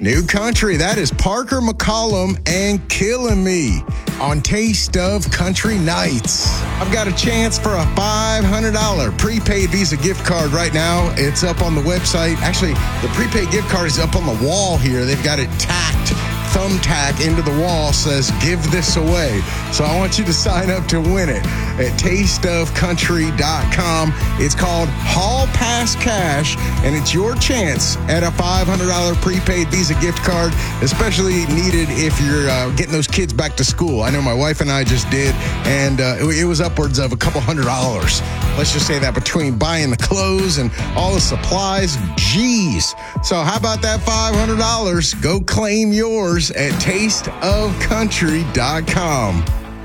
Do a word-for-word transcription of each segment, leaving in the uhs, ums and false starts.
New Country. That is Parker McCollum and Killing Me on Taste of Country Nights. I've got a chance for a five hundred dollars prepaid Visa gift card right now. It's up on the website. Actually, the prepaid gift card is up on the wall here. They've got it tacked. Thumbtack into the wall says, give this away. So I want you to sign up to win it at taste of country dot com. It's called Hall Pass Cash, and it's your chance at a five hundred dollars prepaid Visa gift card, especially needed if you're uh, getting those kids back to school. I know my wife and I just did, and uh, it, it was upwards of a couple hundred dollars. Let's just say that between buying the clothes and all the supplies, geez. So how about that five hundred dollars? Go claim yours at taste of country dot com.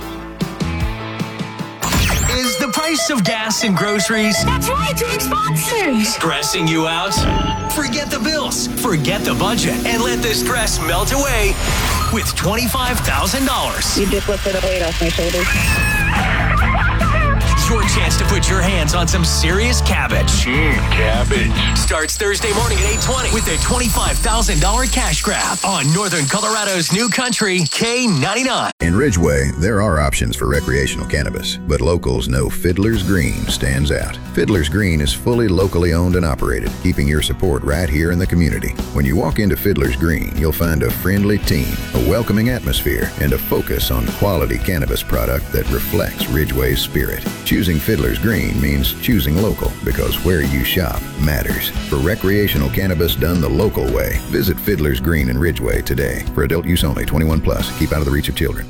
Is the price of gas and groceries That's right, doing sponsors. stressing you out? Forget the bills, forget the budget, and let the stress melt away with twenty-five thousand dollars. You just lifted the weight off my shoulders. Your chance to put your hands on some serious cabbage. Mmm, cabbage. Starts Thursday morning at eight twenty with a twenty-five thousand dollars cash grab on Northern Colorado's New Country K ninety-nine. In Ridgeway, there are options for recreational cannabis, but locals know Fiddler's Green stands out. Fiddler's Green is fully locally owned and operated, keeping your support right here in the community. When you walk into Fiddler's Green, you'll find a friendly team, a welcoming atmosphere, and a focus on quality cannabis product that reflects Ridgeway's spirit. Choosing Fiddler's Green means choosing local, because where you shop matters. For recreational cannabis done the local way, visit Fiddler's Green in Ridgeway today. For adult use only, twenty-one plus. Keep out of the reach of children.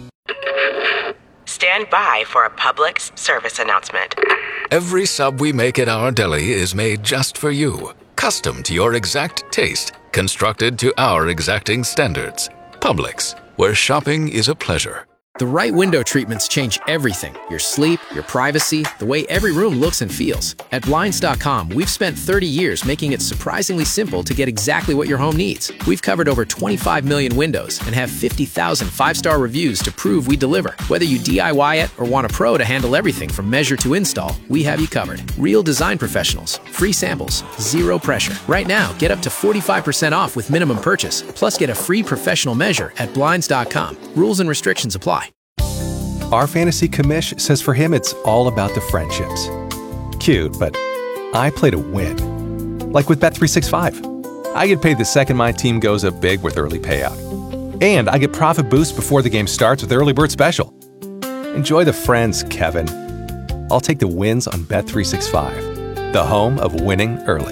Stand by for a public service announcement. Every sub we make at our deli is made just for you, custom to your exact taste, constructed to our exacting standards. Publix, where shopping is a pleasure. The right window treatments change everything. Your sleep, your privacy, the way every room looks and feels. At Blinds dot com, we've spent thirty years making it surprisingly simple to get exactly what your home needs. We've covered over twenty-five million windows and have fifty thousand five-star reviews to prove we deliver. Whether you D I Y it or want a pro to handle everything from measure to install, we have you covered. Real design professionals, free samples, zero pressure. Right now, get up to forty-five percent off with minimum purchase, plus get a free professional measure at Blinds dot com. Rules and restrictions apply. Our fantasy commish says for him it's all about the friendships. Cute, but I play to win. Like with Bet three sixty-five. I get paid the second my team goes up big with early payout. And I get profit boost before the game starts with Early Bird Special. Enjoy the friends, Kevin. I'll take the wins on Bet three sixty-five, the home of winning early.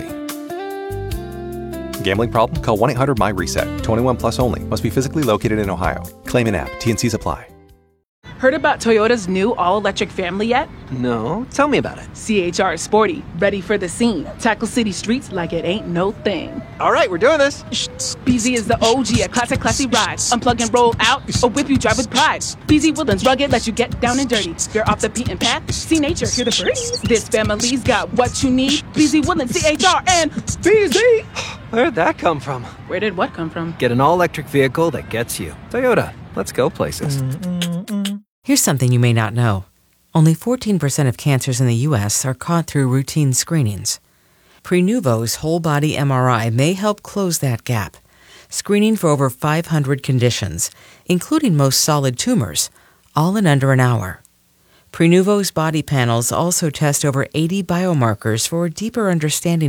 Gambling problem? Call one eight hundred M Y reset. twenty-one plus only. Must be physically located in Ohio. Claim in app. T and Cs apply. Heard about Toyota's new all-electric family yet? No, tell me about it. C H R is sporty, ready for the scene. Tackle city streets like it ain't no thing. All right, we're doing this. B Z is the O G, a classic, classy ride. Unplug and roll out, or whip you drive with pride. B Z Woodlands rugged, let you get down and dirty. You're off the beaten path, see nature, hear the birds. This family's got what you need. B Z Woodlands, C H R, and B Z. Where'd that come from? Where did what come from? Get an all-electric vehicle that gets you. Toyota, let's go places. Here's something you may not know. Only fourteen percent of cancers in the U S are caught through routine screenings. Prenuvo's whole-body M R I may help close that gap, screening for over five hundred conditions, including most solid tumors, all in under an hour. Prenuvo's body panels also test over eighty biomarkers for a deeper understanding